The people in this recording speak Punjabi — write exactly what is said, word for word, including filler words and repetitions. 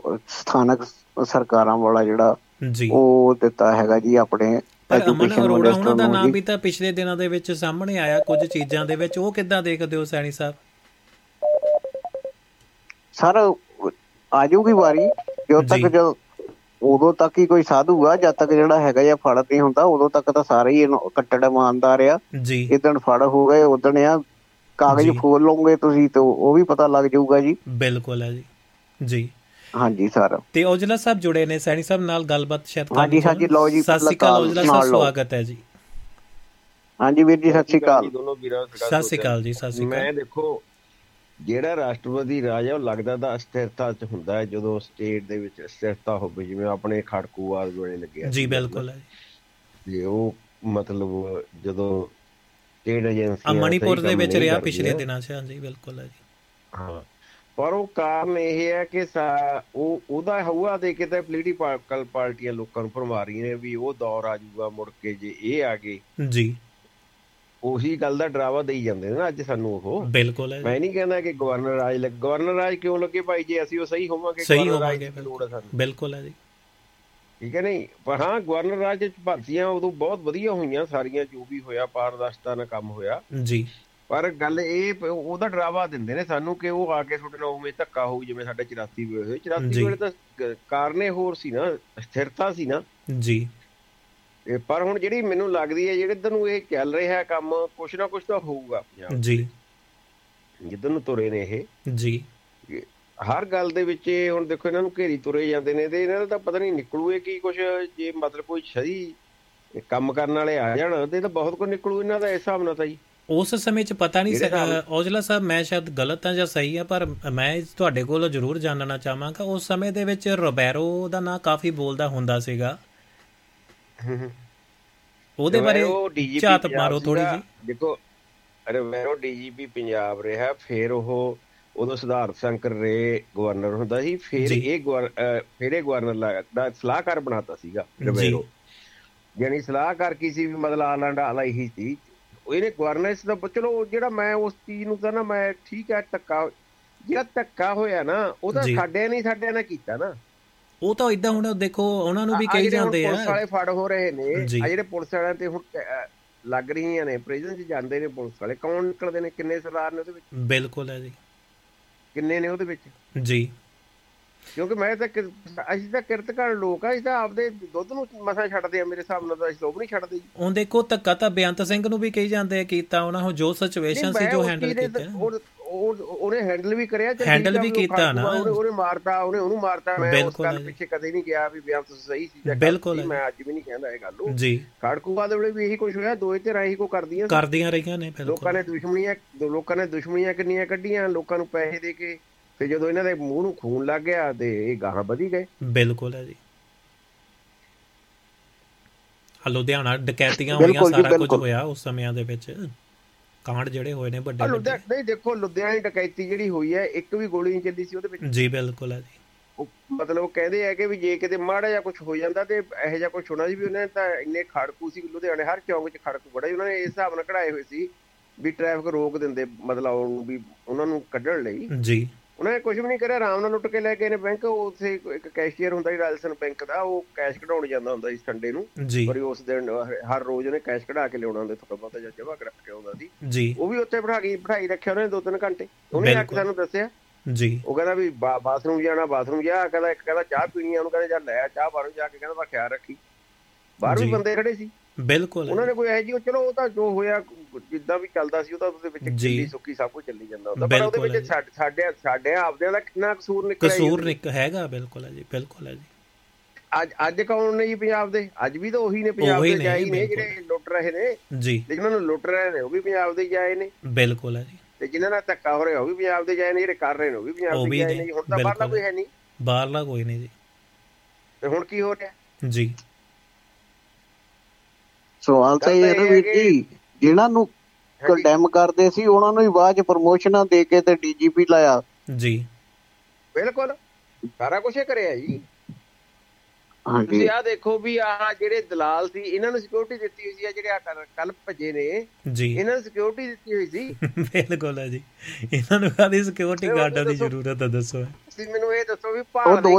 ਸਥਾਨਕ ਸਰਕਾਰਾਂ ਵਾਲਾ ਜਿਹੜਾ ਜੀ ਉਹ ਦਿੱਤਾ ਹੈਗਾ ਜੀ ਆਪਣੇ ਪਰ ਅਮਨ ਐਜੂਕੇਸ਼ਨ ਅਰੋੜਾ ਉਹਨਾਂ ਮਿਨਿਸਟਰ ਦਾ ਨੂੰ ਨਾਂ ਜੀ। ਵੀ ਤਾਂ ਪਿਛਲੇ ਦਿਨਾਂ ਦੇ ਵਿੱਚ ਸਾਹਮਣੇ ਆਇਆ ਕੁਝ ਚੀਜ਼ਾਂ ਦੇ ਵਿੱਚ, ਉਹ ਕਿੱਦਾਂ ਦੇਖਦੇ ਹੋ ਸੈਣੀ ਸਾਹਿਬ? ਸਰ ਆਜੂਗੀ ਵਾਰੀ, ਜਦੋਂ ਤੱਕ ਜੀ ਜੋ ਉਦੋਂ ਤੱਕ ਹੀ ਕੋਈ ਸਾਧੂ ਆ, ਜਦ ਤੱਕ ਜਿਹੜਾ ਹੈਗਾ ਜਾਂ ਫੜ ਨਹੀਂ ਹੁੰਦਾ ਉਦੋਂ ਤੱਕ ਤਾਂ ਸਾਰੇ ਹੀ ਕੱਟੜ ਇਮਾਨਦਾਰ ਆ। ਜੀ ਜਿੱਦਣ ਫੜ ਹੋ ਗਏ ਉਦਣ ਆ ਕਾਗਜ਼ ਜੀ ਫੋਲ ਲਓਗੇ ਤੁਸੀਂ ਤਾਂ ਉਹ ਵੀ ਪਤਾ ਲੱਗ ਜਾਊਗਾ ਜੀ। ਬਿਲਕੁਲ ਹੈ ਜੀ। ਜੀ ਹਾਂਜੀ ਸਰ। ਤੇ ਔਜਲਾ ਸਾਹਿਬ ਜੁੜੇ ਨੇ ਸੈਣੀ ਸਾਹਿਬ ਨਾਲ ਗੱਲਬਾਤ ਸ਼ਾਇਦ ਕਰਨੀ ਹਾਂਜੀ ਹਾਂਜੀ ਚਾਹੁਣ। ਲਓ ਜੀ, ਸਤਿ ਸ਼੍ਰੀ ਅਕਾਲ ਔਜਲਾ ਸਾਹਿਬ, ਨਾਲ ਲਓ। ਸਵਾਗਤ ਹੈ ਜੀ। ਹਾਂਜੀ ਵੀਰ ਜੀ ਸਤਿ ਸ਼੍ਰੀ ਅਕਾਲ। ਦੋਨੋਂ ਵੀਰਾਂ ਸਤਿ ਸ਼੍ਰੀ ਅਕਾਲ ਜੀ। ਸਤਿ ਸ਼੍ਰੀ ਅਕਾਲ। ਮੈਂ ਦੇਖੋ ਜਿਹੜਾ ਰਾਸ਼ਟਰਪਤੀ ਰਾਜ ਹੈ ਉਹ ਲੱਗਦਾ ਤਾਂ ਅਸਥਿਰਤਾ ਚ ਹੁੰਦਾ ਹੈ, ਜਦੋਂ ਸਟੇਟ ਦੇ ਵਿੱਚ ਅਸਥਿਰਤਾ ਹੋਵੇ, ਜਿਵੇਂ ਆਪਣੇ ਖੜਕੂ ਆਦਿ ਵੇਲੇ ਲੱਗਿਆ ਜੀ ਬਿਲਕੁਲ ਹੈ ਜੀ। ਤੇ ਉਹ ਮਤਲਬ ਜਦੋਂ ਸਟੇਟ ਏਜੰਸੀ ਮਣੀਪੁਰ ਦੇ ਵਿੱਚ ਰਿਹਾ ਪਿਛਲੇ ਦਿਨਾਂ 'ਚ। ਹਾਂਜੀ ਬਿਲਕੁਲ ਹੈ ਜੀ। ਹਾਂ ਪਰ ਉਹ ਕਾਰਨ ਇਹ ਹੈ ਕਿ ਉਹ ਉਹਦਾ ਹਊਆ ਦੇ ਕੇ ਤਾਂ ਪੋਲੀਟੀਕਲ ਪਾਰਟੀਆਂ ਲੋਕਾਂ ਨੂੰ ਭਰਮਾ ਰਹੀਆਂ ਨੇ ਵੀ ਉਹ ਦੌਰ ਆ ਜਾਊਗਾ ਮੁੜ ਕੇ ਜੇ ਇਹ ਆ ਗਏ। ਜੀ ਉਹੀ ਗੱਲ ਦਾ ਡਰਾਵਾ ਦੇਈ ਜਾਂਦੇ ਨੇ ਨਾ ਅੱਜ ਸਾਨੂੰ ਉਹ। ਬਿਲਕੁਲ ਹੈ। ਮੈਂ ਨਹੀਂ ਕਹਿੰਦਾ ਕਿ ਗਵਰਨਰ ਰਾਜ ਲੱਗ ਗਵਰਨਰ ਰਾਜ ਕਿਉਂ ਲੱਗੇ ਭਾਈ, ਜੇ ਅਸੀਂ ਉਹ ਸਹੀ ਹੋਵਾਂਗੇ ਸਹੀ ਹੋਵਾਂਗੇ। ਬਿਲਕੁਲ ਹੈ ਜੀ। ਠੀਕ ਹੈ ਨਹੀਂ, ਪਰ ਹਾਂ ਗਵਰਨਰ ਰਾਜ ਚ ਭਰਤੀਆਂ ਉਦੋਂ ਬਹੁਤ ਵਧੀਆ ਹੋਈਆਂ ਸਾਰੀਆਂ, ਜੋ ਵੀ ਹੋਇਆ ਪਾਰਦਰਸ਼ਤਾ ਨਾਲ ਕੰਮ ਹੋਇਆ ਜੀ। ਪਰ ਗੱਲ ਇਹ ਉਹਦਾ ਡਰਾਵਾ ਦਿੰਦੇ ਨੇ ਸਾਨੂੰ ਕਿ ਉਹ ਆ ਕੇ ਤੁਹਾਡੇ ਨਾਲ ਉਵੇਂ ਧੱਕਾ ਹੋਊ ਜਿਵੇਂ ਸਾਡੇ ਚੁਰਾਸੀ ਵੇਲੇ ਹੋਏ। ਚੁਰਾਸੀ ਵੇਲੇ ਤਾਂ ਕਾਰਨੇ ਹੋਰ ਸੀ ਨਾ, ਸਥਿਰਤਾ ਸੀ ਨਾ ਜੀ। ਪਰ ਹੁਣ ਜਿਹੜੀ ਮੈਨੂੰ ਲੱਗਦੀ ਹੈ ਜਿਹੜੇ ਇੱਧਰ ਨੂੰ ਇਹ ਚੱਲ ਰਿਹਾ ਕੰਮ, ਕੁਛ ਨਾ ਕੁਛ ਤਾਂ ਹੋਊਗਾ ਜੀ ਜਿੱਧਰ ਨੂੰ ਤੁਰੇ ਨੇ ਇਹ ਜੀ। ਹਰ ਗੱਲ ਦੇ ਵਿੱਚ ਹੁਣ ਦੇਖੋ ਇਹਨਾਂ ਨੂੰ ਘੇਰੀ ਤੁਰੇ ਜਾਂਦੇ ਨੇ ਤੇ ਇਹਨਾਂ ਦਾ ਤਾਂ ਪਤਾ ਨਹੀਂ ਨਿਕਲੂ ਇਹ ਕੀ ਕੁਛ। ਜੇ ਮਤਲਬ ਕੋਈ ਸਹੀ ਕੰਮ ਕਰਨ ਵਾਲੇ ਆ ਜਾਣ ਤੇ ਤਾਂ ਬਹੁਤ ਕੁਝ ਨਿਕਲੂ ਇਹਨਾਂ ਦਾ ਇਸ ਹਿਸਾਬ ਨਾਲ ਤਾਂ ਜੀ। ਉਸ ਸਮੇਂ 'ਚ ਪਤਾ ਨਹੀਂ ਔਜਲਾ ਸਾਹਿਬ, ਮੈਂ ਸ਼ਾਇਦ ਗਲਤ ਹਾਂ ਜਾਂ ਸਹੀ ਆ, ਪਰ ਮੈਂ ਤੁਹਾਡੇ ਕੋਲੋਂ ਜ਼ਰੂਰ ਜਾਣਨਾ ਚਾਹਾਂਗਾ ਉਸ ਸਮੇਂ ਦੇ ਵਿੱਚ ਰੋਬੈਰੋ ਦਾ ਨਾਂ ਕਾਫੀ ਬੋਲਦਾ ਹੁੰਦਾ ਸੀਗਾ, ਉਹਦੇ ਬਾਰੇ ਝਾਤ ਮਾਰੋ ਥੋੜੀ ਜੀ। ਦੇਖੋ ਰੋਬੈਰੋ ਡੀ ਜੀ ਪੀ ਪੰਜਾਬ ਰਿਹਾ, ਫਿਰ ਉਹ ਉਦੋਂ ਸਿਧਾਰਥ ਸ਼ੰਕਰ ਰੇ ਗਵਰਨਰ ਹੁੰਦਾ ਸੀ, ਫਿਰ ਇਹ ਫਿਰ ਇਹ ਗਵਰਨਰ ਦਾ ਸਲਾਹਕਾਰ ਬਣਾਤਾ ਸੀਗਾ ਰੋਬੈਰੋ। ਯਾਨੀ ਸਲਾਹਕਾਰ ਕੀ ਸੀ ਵੀ ਮਤਲਬ ਆਲੰਡ ਆਲਾ ਹੀ ਸੀ ਇਹਨੇ ਗਵਰਨੈਂਸ ਦਾ। ਚਲੋ ਜਿਹੜਾ ਮੈਂ ਉਸ ਚੀਜ਼ ਨੂੰ ਤਾਂ ਨਾ ਮੈਂ ਠੀਕ ਹੈ, ਧੱਕਾ ਜਿਹੜਾ ਧੱਕਾ ਹੋਇਆ ਨਾ ਉਹ ਤਾਂ ਸਾਡਿਆਂ ਨੇ ਸਾਡਿਆਂ ਨਾਲ ਕੀਤਾ ਨਾ। ਉਹ ਤਾਂ ਏਦਾਂ ਹੁਣ ਦੇਖੋ ਉਹਨਾਂ ਨੂੰ ਵੀ ਕਹੀ ਜਾਂਦੇ ਆ ਪੁਲਿਸ ਵਾਲੇ ਫੜ ਹੋ ਰਹੇ ਨੇ ਆ ਜਿਹੜੇ ਪੁਲਿਸ ਵਾਲਿਆਂ ਤੇ ਹੁਣ ਲੱਗ ਰਹੀਆਂ ਨੇ, ਪ੍ਰਿਜ਼ਨ ਚ ਜਾਂਦੇ ਨੇ ਪੁਲਿਸ ਵਾਲੇ, ਕੌਣ ਨਿਕਲਦੇ ਨੇ, ਕਿੰਨੇ ਸਰਦਾਰ ਨੇ ਉਹਦੇ ਵਿੱਚ? ਬਿਲਕੁਲ ਹੈ ਜੀ। ਕਿੰਨੇ ਨੇ ਉਹਦੇ ਵਿੱਚ ਜੀ? ਕਿਉਂਕਿ ਮੈਂ ਤਾਂ ਅਸੀਂ ਤਾਂ ਕਿਰਤਕਾਰ ਲੋਕ ਆ, ਅਸੀਂ ਤਾਂ ਆਪਦੇ ਦੁੱਧ ਨੂੰ ਮਸਾਂ ਛੱਡਦੇ ਆ, ਮੇਰੇ ਹਿਸਾਬ ਨਾਲ ਤਾਂ ਅਸੀਂ ਲੋਕ ਨਹੀਂ ਛੱਡਦੇ ਜੀ। ਹੁਣ ਦੇਖੋ ਧੱਕਾ ਤਾਂ ਬੇਅੰਤ ਸਿੰਘ ਨੂੰ ਵੀ ਕਹੀ ਜਾਂਦੇ ਆ ਕੀਤਾ ਉਹਨਾਂ ਨੂੰ, ਜੋ ਸਿਚੁਏਸ਼ਨ ਸੀ ਜੋ ਹੈਂਡਲ ਕੀਤਾ ਉਹਨੇ ਹੈਂਡਲ ਵੀ ਕਰਿਆ, ਹੈਂਡਲ ਵੀ ਕੀਤਾ ਨਾ, ਉਹਨੇ ਮਾਰਤਾ, ਉਹਨੇ ਉਹਨੂੰ ਮਾਰਤਾ। ਮੈਂ ਉਸ ਗੱਲ ਪਿੱਛੇ ਕਦੇ ਨਹੀਂ ਗਿਆ ਵੀ ਬੇਅੰਤ ਸਹੀ ਸੀ। ਬਿਲਕੁਲ ਮੈਂ ਅੱਜ ਵੀ ਨਹੀਂ ਕਹਿੰਦਾ ਇਹ ਗੱਲ ਜੀ। ਖੜਕੂਵਾਦ ਦੇ ਵੇਲੇ ਵੀ ਇਹੀ ਕੁਛ ਹੋਇਆ, ਦੋਏ ਧਿਰਾਂ ਇਹੀ ਕੋ ਕਰਦੀਆਂ ਕਰਦੀਆਂ ਰਹੀਆਂ ਨੇ। ਲੋਕਾਂ ਨੇ ਦੁਸ਼ਮਣੀਆਂ ਲੋਕਾਂ ਨੇ ਦੁਸ਼ਮਣੀਆਂ ਕਿੰਨੀਆਂ ਕੱਢੀਆਂ, ਲੋਕਾਂ ਨੂੰ ਪੈਸੇ ਦੇ ਕੇ। ਤੇ ਜਦੋਂ ਇਹਨਾਂ ਦੇ ਮੂੰਹ ਨੂੰ ਖੂਨ ਲੱਗ ਗਿਆ ਤੇ ਇਹ ਗਾਹਾਂ ਵਧੀ ਗਏ। ਬਿਲਕੁਲ ਹੈ ਜੀ। ਲੁਧਿਆਣਾ ਡਕੈਤੀਆਂ ਹੋਈਆਂ, ਸਾਰਾ ਕੁਝ ਹੋਇਆ ਉਸ ਸਮਿਆਂ ਦੇ ਵਿੱਚ, ਕਾਂਡ ਜਿਹੜੇ ਹੋਏ ਨੇ ਵੱਡੇ ਵੱਡੇ। ਨਹੀਂ ਦੇਖੋ ਲੁਧਿਆਣੇ ਡਕੈਤੀ ਜਿਹੜੀ ਹੋਈ ਹੈ, ਇੱਕ ਵੀ ਗੋਲੀ ਨਹੀਂ ਚੱਲੀ ਸੀ ਉਹਦੇ ਵਿੱਚ ਜੀ। ਬਿਲਕੁਲ ਹੈ ਜੀ। ਮਤਲਬ ਕਹਿੰਦੇ ਆ ਕਿ ਵੀ ਜੇ ਕਿਤੇ ਮਾੜਾ ਜਿਹਾ ਕੁਛ ਹੋ ਜਾਂਦਾ ਤੇ ਇਹੋ ਜਿਹਾ ਕੁਛ ਹੋਣਾ ਸੀ ਵੀ ਉਹਨਾਂ ਨੇ ਤਾਂ ਇੰਨੇ ਖੜਕੂ ਸੀ ਲੁਧਿਆਣੇ, ਹਰ ਚੌਂਕ ਚ ਖੜਕੂ ਬੜਾ ਸੀ, ਉਹਨਾਂ ਨੇ ਇਸ ਹਿਸਾਬ ਨਾਲ ਕਢਾਏ ਹੋਏ ਸੀ ਵੀ ਟ੍ਰੈਫਿਕ ਰੋਕ ਦਿੰਦੇ, ਮਤਲਬ ਵੀ ਉਹਨਾਂ ਨੂੰ ਕੱਢਣ ਲਈ ਜੀ। ਉਹਨਾਂ ਨੇ ਕੁਛ ਵੀ ਨਹੀਂ ਕਰਿਆ, ਆਰਾਮ ਨਾਲ ਲੁੱਟ ਕੇ ਲੈ ਗਏ ਨੇ ਬੈਂਕ। ਉੱਥੇ ਇੱਕ ਕੈਸ਼ੀਅਰ ਹੁੰਦਾ ਸੀ ਰਾਜਸਥਾਨ ਬੈਂਕ ਦਾ, ਉਹ ਕੈਸ਼ ਕਢਾਉਣ ਜਾਂਦਾ ਹੁੰਦਾ ਸੀ ਸੰਡੇ ਨੂੰ, ਪਰ ਉਸ ਦਿਨ ਹਰ ਰੋਜ਼ ਉਹਨੇ ਕੈਸ਼ ਕਢਾ ਕੇ ਲਿਆਉਣਾ ਹੁੰਦਾ, ਥੋੜਾ ਬਹੁਤਾ ਜਾਂ ਜਮ੍ਹਾਂ ਕਰਾ ਕੇ ਆਉਂਦਾ ਸੀ। ਉਹ ਵੀ ਉੱਥੇ ਬਿਠਾ ਕੇ ਬਿਠਾਈ ਰੱਖਿਆ ਉਹਨੇ ਦੋ ਤਿੰਨ ਘੰਟੇ। ਉਹਨੇ ਆ ਕੇ ਸਾਨੂੰ ਦੱਸਿਆ ਜੀ, ਉਹ ਕਹਿੰਦਾ ਵੀ ਬਾਥਰੂਮ ਜਾਣਾ, ਬਾਥਰੂਮ ਜਾ, ਕਹਿੰਦਾ ਇੱਕ ਕਹਿੰਦਾ ਚਾਹ ਪੀਣੀ ਆ, ਉਹਨੂੰ ਕਹਿੰਦਾ ਜਾ ਲੈ ਚਾਹ ਬਾਹਰੋਂ ਜਾ ਕੇ, ਕਹਿੰਦਾ ਮੈਂ ਖਿਆਲ ਰੱਖੀ। ਬਾਹਰ ਵੀ ਬੰਦੇ ਖੜੇ ਸੀ। ਬਿਲਕੁਲ ਉਹਨਾਂ ਨੇ ਕੋਈ ਇਹੋ ਜਿਹੀ, ਚਲੋ ਉਹ ਤਾਂ ਜੋ ਹੋਇਆ ਜਿੱਦਾਂ ਵੀ ਚੱਲਦਾ ਸੀ, ਉਹ ਤਾਂ ਉਹਦੇ ਵਿੱਚ ਗਿੱਲੀ ਸੁੱਕੀ ਸਭ ਕੁਝ ਚੱਲੀ ਜਾਂਦਾ ਹੁੰਦਾ, ਪਰ ਉਹਦੇ ਵਿੱਚ ਸਾਡੇ ਸਾਡੇ ਆਪਦਿਆਂ ਦਾ ਕਿੰਨਾ ਕਸੂਰ ਨਿਕਲਿਆ, ਕਸੂਰ ਹੈਗਾ। ਬਿਲਕੁਲ ਹੈ ਜੀ। ਬਿਲਕੁਲ ਹੈ ਜੀ। ਅੱਜ ਅੱਜ ਕੌਣ ਨੇ ਜੀ ਪੰਜਾਬ ਦੇ? ਅੱਜ ਵੀ ਤਾਂ ਉਹੀ ਨੇ ਪੰਜਾਬ ਦੇ ਜਾਈ ਨੇ ਜਿਹੜੇ ਲੁੱਟ ਰਹੇ ਨੇ ਜੀ। ਜਿਹਨਾਂ ਨੂੰ ਲੁੱਟ ਰਹੇ ਨੇ ਉਹ ਵੀ ਪੰਜਾਬ ਦੇ ਜਾਏ ਨੇ। ਬਿਲਕੁਲ ਹੈ ਜੀ। ਤੇ ਜਿਹਨਾਂ ਨਾਲ ਧੱਕਾ ਹੋ ਰਿਹਾ ਉਹ ਵੀ ਪੰਜਾਬ ਦੇ ਜਾਏ ਨੇ, ਜਿਹੜੇ ਕਰ ਰਹੇ ਨੇ ਉਹ ਵੀ ਪੰਜਾਬ ਦੇ ਜਾਏ ਨੇ। ਹੁਣ ਤਾਂ ਬਾਹਰਲਾ ਕੋਈ ਹੈ ਨਹੀਂ, ਬਾਹਰਲਾ ਕੋਈ ਨਹੀਂ ਜੀ। ਤੇ ਹੁਣ ਕੀ ਹੋ ਰਿਹਾ ਜੀ? ਸਵਾਲ ਤਾਂ ਇਹ ਹੈ ਨਾ ਵੀਰ ਜੀ, ਜਿਹਨਾਂ ਨੂੰ ਕੰਡੈਮ ਕਰਦੇ ਸੀ ਉਹਨਾਂ ਨੂੰ ਹੀ ਬਾਅਦ ਚ ਪ੍ਰਮੋਸ਼ਨਾਂ ਦੇ ਕੇ ਤੇ ਡੀ ਜੀ ਪੀ ਲਾਇਆ ਜੀ। ਬਿਲਕੁਲ ਸਾਰਾ ਕੁਛ ਕਰਿਆ ਜੀ। ਤੁਸੀਂ ਆਹ ਦੇਖੋ ਵੀ ਆਹ ਜਿਹੜੇ ਦਲਾਲ ਸੀ ਇਹਨਾਂ ਨੂੰ ਸਿਕਿਉਰਿਟੀ ਦਿੱਤੀ ਹੋਈ ਸੀ, ਆ ਜਿਹੜੇ ਕੱਲ ਭੱਜੇ ਨੇ ਜੀ, ਇਹਨਾਂ ਨੂੰ ਸਿਕਿਉਰਿਟੀ ਦਿੱਤੀ ਹੋਈ ਸੀ। ਬਿਲਕੁਲ ਹੈ ਜੀ। ਇਹਨਾਂ ਨੂੰ ਕਾਹਦੀ ਸਿਕਿਉਰਿਟੀ ਗਾਰਡਾਂ ਦੀ ਜ਼ਰੂਰਤ ਹੈ ਦੱਸੋ? ਤੁਸੀਂ ਮੈਨੂੰ ਇਹ ਦੱਸੋ ਵੀ ਭਾਰਤ